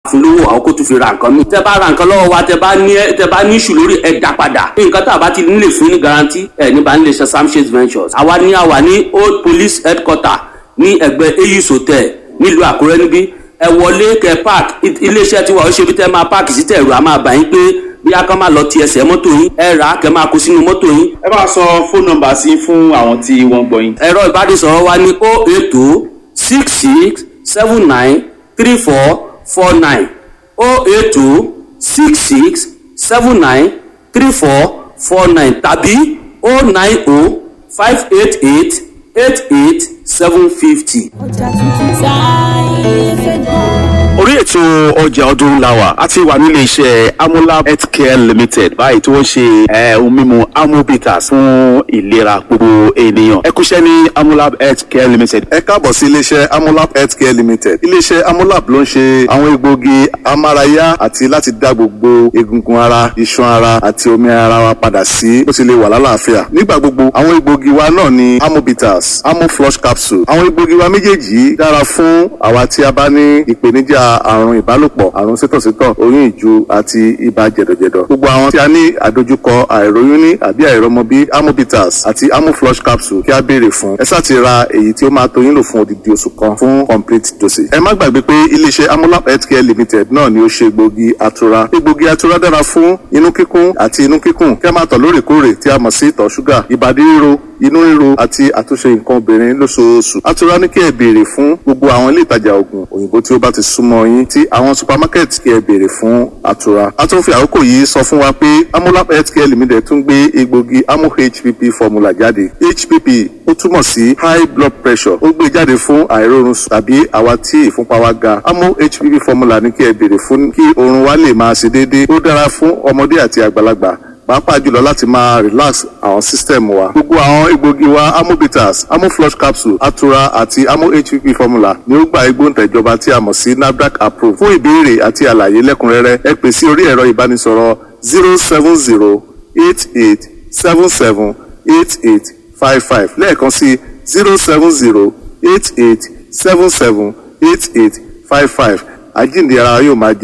fún lówó àwọn kó tún fi ra nǹkan mi. tẹ́ bá ra nǹkan lọ́wọ́ wa tẹ́ bá ní ìṣù lórí ẹ dá padà. nǹkan tá a bá ti nílè fún ní guarantee ní bá nílé iṣẹ́ Samshades Ventures. àwa ní Old Police Headquarter ní ẹgbẹ́ Eyus Hotel nílùú Àkúrẹ́ níbí. ẹ wọlé kẹ́ park iléeṣẹ́ tiwa ó ṣe bí tẹ́ máa park sí tẹ̀rù a máa bá yín pé bí a kan máa lọ ti ẹsẹ̀ mọ́tò yín ẹ rà á kẹ́ máa kó sínú mọ́tò yín. ẹ bá sọ fóònù nọ́mbà sí fún àwọn tí wọ́n gbọ́ yín. ẹ̀rọ ìbánisọ̀rọ̀ wa ní 08066793449 08066793449 tàbí 09058888750. Orí ètò ọjà ọdún làwà a ti wà nílé iṣẹ́ Amolab Healthcare Limited báyìí tí wọ́n ṣe ohun mímu Amobitas fún ìlera gbogbo ènìyàn. Ẹ kúṣẹ́ ní Amolab Healthcare Limited. Ẹ káàbọ̀ sí iléeṣẹ́ Amolab Healthcare Limited. Iléeṣẹ́ Amolab ló ń ṣe àwọn egbòogi amárayá àti láti dá gbogbo egungun ara, iṣan ara àti omi ara wa padà sí bó ti lè wà lálàáfíà. Nígbà gbogbo àwọn egbòogi wa náà ni Amobitas, Amoflush capsule. Àwọn egbòogi wa méjèèjì dára fún àwa tí a bá ní ìpèníjà àrùn ìbálòpọ̀, àrùn sítọ̀sítọ̀, oyún ìju àti ibà jẹ̀dọ̀jẹ̀dọ̀. Gbogbo àwọn tí a ní àdojúkọ àìróyún ní àbí àìrọ́mọbí, Amobitas àti Amoflush capsule kí a béèrè fún. Ẹ sáà ti ra èyí tí ó máa tó yín lò fún odidi oṣù kan fún complete dosage. Ẹ má gbàgbé pé iléeṣẹ́ Amolab Healthcare Limited náà ni ó ṣe egbògi Atura. Egbògi Atura dára fún inú kíkún àti inú kíkùn kí a máa tọ̀ lóòrèkóòrè tí a mọ̀ sí ìtọ̀ ṣúgà, ìbàdí ríro, inú ríro àti àtúnṣe nǹkan obìnrin lóṣooṣù. Atura ní kí ẹ béèrè fún gbogbo àwọn ilé ìtajà oògùn òyìnbó tí ó bá ti súnmọ́ yín tí àwọn supermarket kí ẹ béèrè fún Atura. A tún fi àkókò yìí sọ fún wa pé Amolab Healthcare Limited tún gbé egbògi Amo HPP formula jáde. HPP ó túmọ̀ sí high blood pressure. Ó gbé jáde fún àìrórun tàbí àwa tí ìfúnpá wa ga. Amo HPP formula ní kí ẹ béèrè fún kí oorun wa lè máa ṣe déédéé. Ó dára fún ọmọdé àti àgbàlagbà pàápàá jùlọ láti máa relax àwọn system wa. Gbogbo àwọn egbògi wa Amobitas, Amoflush capsule, Atura àti Amo HPP formula ni ó gba igbóǹtẹ̀ ìjọba tí a mọ̀ sí NAFDAC approve. Fún ìbéèrè àti àlàyé lẹ́kùnrẹ́rẹ́ ẹ pè sí orí ẹ̀rọ ìbánisọ̀rọ̀ 07088778855 lẹ́ẹ̀kan sí 07088778855. Àjíǹde ara yóò máa jẹ́